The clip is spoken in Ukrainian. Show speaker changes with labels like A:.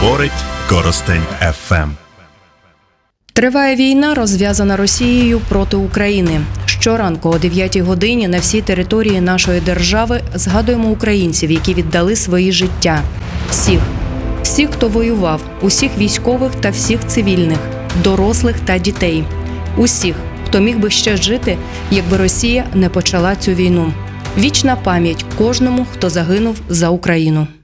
A: Говорить Коростень ФМ.
B: Триває війна, розв'язана Росією проти України. Щоранку о 9 годині на всій території нашої держави згадуємо українців, які віддали свої життя. Всіх, хто воював, усіх військових та всіх цивільних, дорослих та дітей. Усіх, хто міг би ще жити, якби Росія не почала цю війну. Вічна пам'ять кожному, хто загинув за Україну.